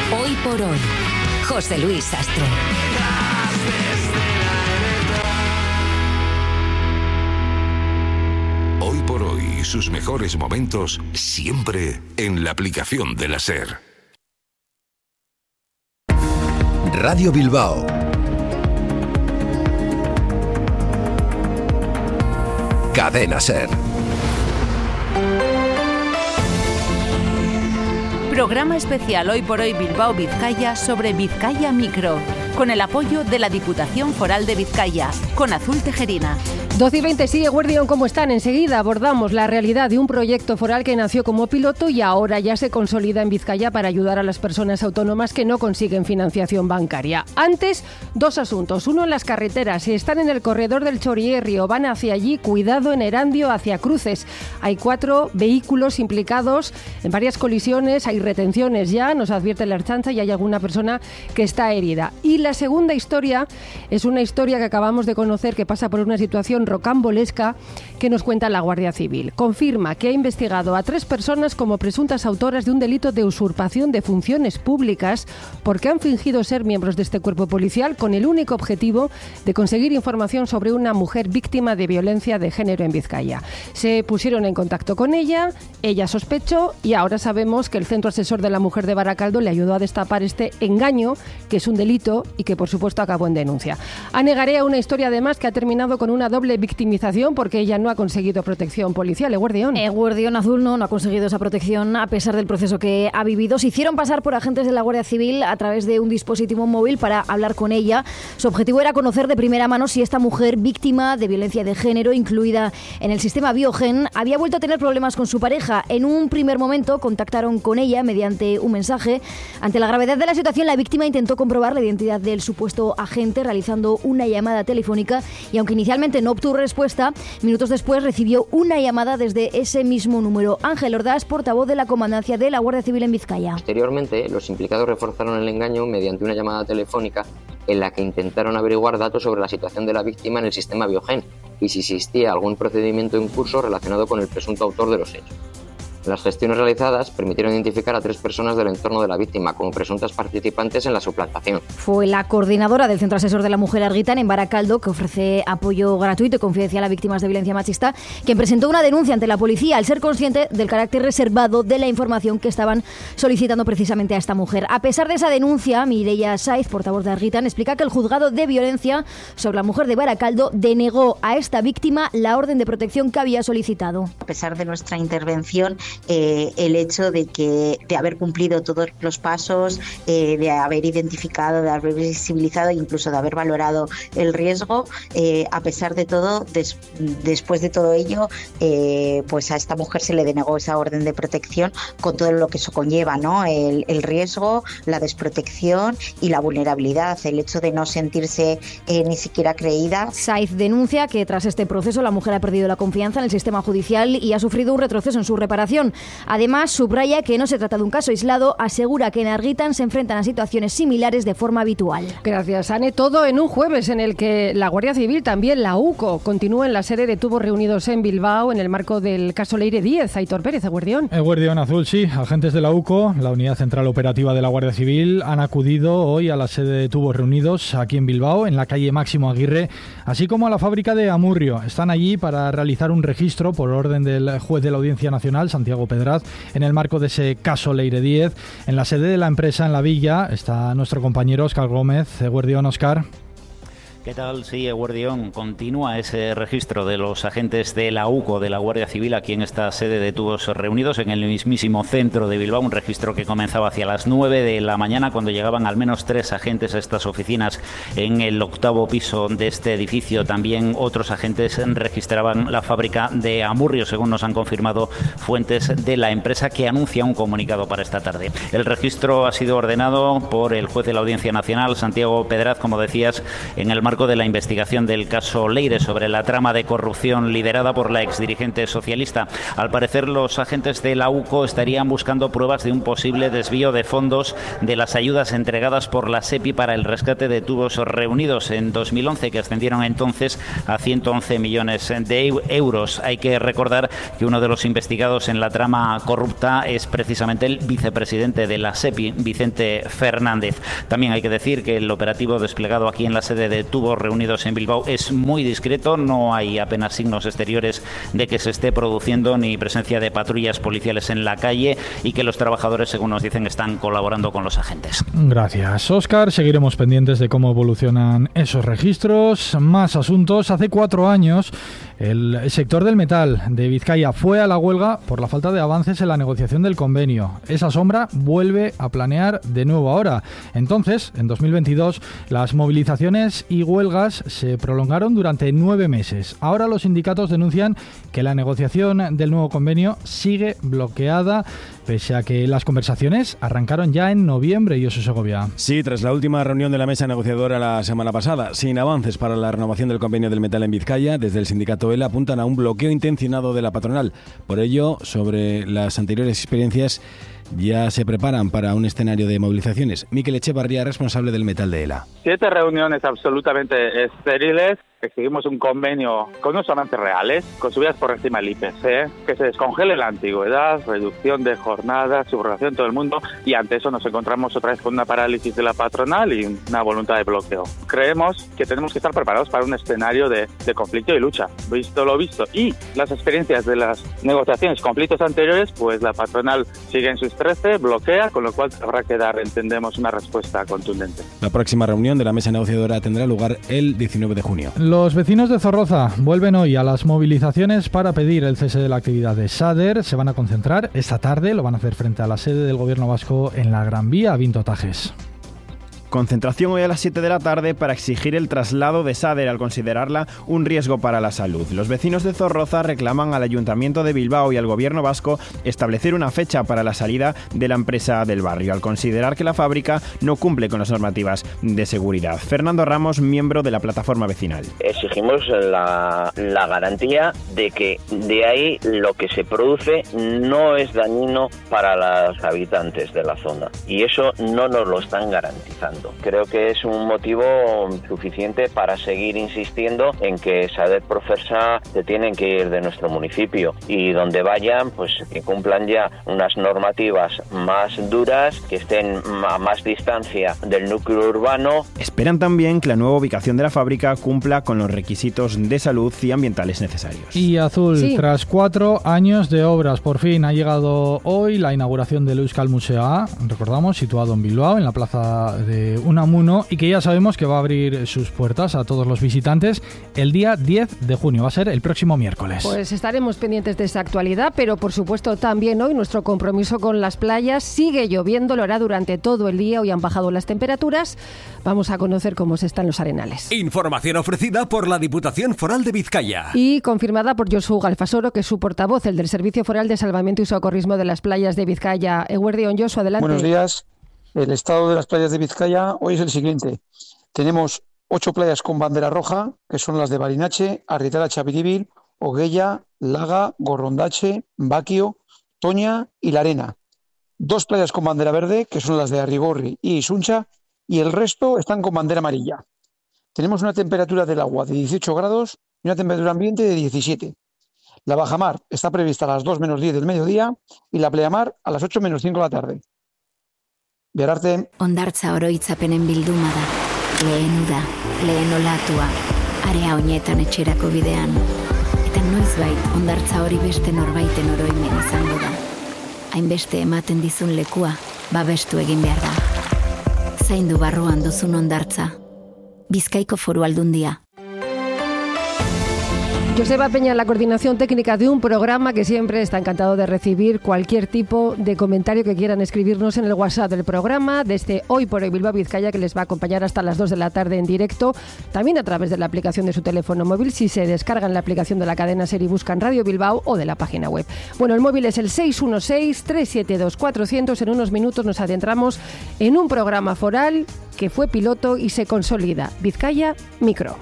Hoy por hoy, José Luis Sastre. Hoy por hoy, sus mejores momentos siempre en la aplicación de la SER. Radio Bilbao. Cadena SER. Programa especial Hoy por Hoy Bilbao Vizcaya sobre Vizcaya Micro, con el apoyo de la Diputación Foral de Vizcaya, con Azul Tejerina. 12:20, sí, Eguerdión, ¿cómo están? Enseguida abordamos la realidad de un proyecto foral que nació como piloto y ahora ya se consolida en Vizcaya para ayudar a las personas autónomas que no consiguen financiación bancaria. Antes, dos asuntos. Uno, en las carreteras. Si están en el corredor del Chorierri o van hacia allí, cuidado en Erandio hacia Cruces. Hay 4 vehículos implicados en varias colisiones, hay retenciones ya, nos advierte la Ertzaintza, y hay alguna persona que está herida. Y la segunda historia es una historia que acabamos de conocer que pasa por una situación rocambolesca que nos cuenta la Guardia Civil. Confirma que ha investigado a 3 personas como presuntas autoras de un delito de usurpación de funciones públicas porque han fingido ser miembros de este cuerpo policial con el único objetivo de conseguir información sobre una mujer víctima de violencia de género en Vizcaya. Se pusieron en contacto con ella sospechó y ahora sabemos que el Centro Asesor de la Mujer de Baracaldo le ayudó a destapar este engaño, que es un delito y que por supuesto acabó en denuncia. Anegaré una historia además que ha terminado con una doble victimización porque ella no ha conseguido protección policial. Eguerdión Azul no ha conseguido esa protección a pesar del proceso que ha vivido. Se hicieron pasar por agentes de la Guardia Civil a través de un dispositivo móvil para hablar con ella. Su objetivo era conocer de primera mano si esta mujer víctima de violencia de género, incluida en el sistema Biogen, había vuelto a tener problemas con su pareja. En un primer momento contactaron con ella mediante un mensaje. Ante la gravedad de la situación, la víctima intentó comprobar la identidad del supuesto agente realizando una llamada telefónica y aunque inicialmente no obtuvo respuesta, minutos después recibió una llamada desde ese mismo número. Ángel Ordaz, portavoz de la Comandancia de la Guardia Civil en Vizcaya. Posteriormente, los implicados reforzaron el engaño mediante una llamada telefónica en la que intentaron averiguar datos sobre la situación de la víctima en el sistema Biogen y si existía algún procedimiento en curso relacionado con el presunto autor de los hechos. Las gestiones realizadas permitieron identificar a 3 personas del entorno de la víctima como presuntas participantes en la suplantación. Fue la coordinadora del Centro Asesor de la Mujer Argitan en Baracaldo, que ofrece apoyo gratuito y confidencial a víctimas de violencia machista, quien presentó una denuncia ante la policía al ser consciente del carácter reservado de la información que estaban solicitando precisamente a esta mujer. A pesar de esa denuncia, Mireia Saiz, portavoz de Argitan, explica que el juzgado de violencia sobre la mujer de Baracaldo denegó a esta víctima la orden de protección que había solicitado. A pesar de nuestra intervención, el hecho de haber cumplido todos los pasos, de haber identificado, de haber visibilizado e incluso de haber valorado el riesgo, a pesar de todo, después de todo ello, pues a esta mujer se le denegó esa orden de protección con todo lo que eso conlleva, ¿no? El riesgo, la desprotección y la vulnerabilidad, el hecho de no sentirse ni siquiera creída. Saiz denuncia que tras este proceso la mujer ha perdido la confianza en el sistema judicial y ha sufrido un retroceso en su reparación. Además, subraya que no se trata de un caso aislado, asegura que en Argitan se enfrentan a situaciones similares de forma habitual. Gracias, Ane. Todo en un jueves en el que la Guardia Civil, también la UCO, continúa en la sede de tubos reunidos en Bilbao en el marco del caso Leire Díez. Aitor Pérez, Eguerdión. Eguerdión Azul, sí. Agentes de la UCO, la Unidad Central Operativa de la Guardia Civil, han acudido hoy a la sede de tubos reunidos aquí en Bilbao, en la calle Máximo Aguirre, así como a la fábrica de Amurrio. Están allí para realizar un registro por orden del juez de la Audiencia Nacional, Santiago Pedraz, en el marco de ese caso Leire Díez. En la sede de la empresa, en la Villa, está nuestro compañero Óscar Gómez. Eguerdión, Óscar. ¿Qué tal? Sí, Eguerdión, continúa ese registro de los agentes de la UCO, de la Guardia Civil, aquí en esta sede de tubos reunidos, en el mismísimo centro de Bilbao, un registro que comenzaba hacia las 9 de la mañana, cuando llegaban al menos 3 agentes a estas oficinas en el 8º piso de este edificio. También otros agentes registraban la fábrica de Amurrio, según nos han confirmado fuentes de la empresa, que anuncia un comunicado para esta tarde. El registro ha sido ordenado por el juez de la Audiencia Nacional, Santiago Pedraz, como decías, en el marco marco de la investigación del caso Leire sobre la trama de corrupción liderada por la exdirigente socialista. Al parecer, los agentes de la UCO estarían buscando pruebas de un posible desvío de fondos de las ayudas entregadas por la SEPI para el rescate de tubos reunidos en 2011, que ascendieron entonces a 111 millones de euros. Hay que recordar que uno de los investigados en la trama corrupta es precisamente el vicepresidente de la SEPI, Vicente Fernández. También hay que decir que el operativo desplegado aquí en la sede de Tubos Reunidos en Bilbao es muy discreto, no hay apenas signos exteriores de que se esté produciendo ni presencia de patrullas policiales en la calle y que los trabajadores, según nos dicen, están colaborando con los agentes. Gracias, Óscar. Seguiremos pendientes de cómo evolucionan esos registros. Más asuntos. Hace 4 años el sector del metal de Vizcaya fue a la huelga por la falta de avances en la negociación del convenio. Esa sombra vuelve a planear de nuevo ahora. Entonces, en 2022, las movilizaciones y huelgas se prolongaron durante 9 meses. Ahora los sindicatos denuncian que la negociación del nuevo convenio sigue bloqueada, pese a que las conversaciones arrancaron ya en noviembre. Y Josu Segovia. Sí, tras la última reunión de la mesa negociadora la semana pasada, sin avances para la renovación del convenio del metal en Vizcaya, desde el sindicato ELA apuntan a un bloqueo intencionado de la patronal. Por ello, sobre las anteriores experiencias, ya se preparan para un escenario de movilizaciones. Mikel Echevarría, responsable del metal de ELA. 7 reuniones absolutamente estériles. Exigimos un convenio con unos avances reales, con subidas por encima del IPC, que se descongele la antigüedad, reducción de jornadas, subrogación de todo el mundo, y ante eso nos encontramos otra vez con una parálisis de la patronal y una voluntad de bloqueo. Creemos que tenemos que estar preparados para un escenario de conflicto y lucha. Visto lo visto y las experiencias de las negociaciones, conflictos anteriores, pues la patronal sigue en sus 13, bloquea, con lo cual habrá que dar, entendemos, una respuesta contundente. La próxima reunión de la mesa negociadora tendrá lugar el 19 de junio. Los vecinos de Zorroza vuelven hoy a las movilizaciones para pedir el cese de la actividad de Sader. Se van a concentrar esta tarde, lo van a hacer frente a la sede del Gobierno vasco en la Gran Vía, Vinto Tajes. Concentración hoy a las 7 de la tarde para exigir el traslado de Sader al considerarla un riesgo para la salud. Los vecinos de Zorroza reclaman al Ayuntamiento de Bilbao y al Gobierno vasco establecer una fecha para la salida de la empresa del barrio, al considerar que la fábrica no cumple con las normativas de seguridad. Fernando Ramos, miembro de la plataforma vecinal. Exigimos la garantía de que de ahí lo que se produce no es dañino para los habitantes de la zona, y eso no nos lo están garantizando. Creo que es un motivo suficiente para seguir insistiendo en que Sader Profesa se tienen que ir de nuestro municipio, y donde vayan, pues que cumplan ya unas normativas más duras, que estén a más distancia del núcleo urbano. Esperan también que la nueva ubicación de la fábrica cumpla con los requisitos de salud y ambientales necesarios. Y Azul, sí. Tras 4 años de obras, por fin ha llegado hoy la inauguración del Euskal Museo, recordamos, situado en Bilbao, en la plaza de Unamuno, y que ya sabemos que va a abrir sus puertas a todos los visitantes el día 10 de junio, va a ser el próximo miércoles. Pues estaremos pendientes de esa actualidad, pero por supuesto también hoy nuestro compromiso con las playas. Sigue lloviendo, lo hará durante todo el día, hoy han bajado las temperaturas. Vamos a conocer cómo están los arenales. Información ofrecida por la Diputación Foral de Vizcaya. Y confirmada por Josu Galfasoro, que es su portavoz, el del Servicio Foral de Salvamento y Socorrismo de las Playas de Vizcaya. Eguerdión, Josu, adelante. Buenos días. El estado de las playas de Vizcaya hoy es el siguiente. Tenemos 8 playas con bandera roja, que son las de Barinache, Arrietara Chapiribil, Oguella, Laga, Gorrondache, Baquio, Toña y La Arena. 2 playas con bandera verde, que son las de Arrigorri y Isuncha, y el resto están con bandera amarilla. Tenemos una temperatura del agua de 18 grados y una temperatura ambiente de 17. La bajamar está prevista a las 2 menos 10 del mediodía y la pleamar a las 8 menos 5 de la tarde. Berarte. Hondartza oroitzapenen bilduma da. Lehen uda, lehen olatua, area honetan etxerako bidean. Eta noizbait hondartza hori beste norbaiten oroimen izango da. Hainbeste ematen dizun lekua, babestu egin behar da. Zaindu barruan duzun hondartza. Bizkaiko Foru Aldundia. Joseba Peña en la coordinación técnica de un programa que siempre está encantado de recibir cualquier tipo de comentario que quieran escribirnos en el WhatsApp del programa, desde Hoy por Hoy Bilbao Vizcaya, que les va a acompañar hasta las 2 de la tarde en directo, también a través de la aplicación de su teléfono móvil, si se descargan la aplicación de la cadena SER y buscan Radio Bilbao, o de la página web. Bueno, el móvil es el 616-372-400. En unos minutos nos adentramos en un programa foral que fue piloto y se consolida. Vizcaya Micro.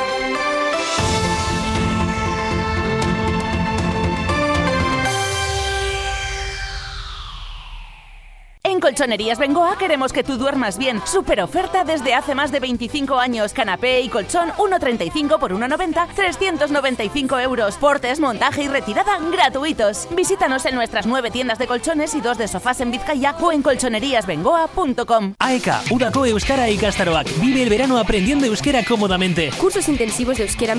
En Colchonerías Bengoa queremos que tú duermas bien. Super oferta desde hace más de 25 años. Canapé y colchón 1,35 por 1,90, 395 euros. Portes, montaje y retirada gratuitos. Visítanos en nuestras 9 tiendas de colchones y 2 de sofás en Vizcaya o en colchoneríasbengoa.com. AECA, Udako Euskara ikastaroak. Vive el verano aprendiendo euskera cómodamente. Cursos intensivos de euskera